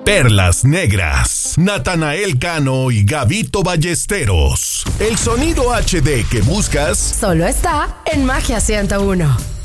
Perlas Negras, Natanael Cano y Gabito Ballesteros. El sonido HD que buscas solo está en Magia 101.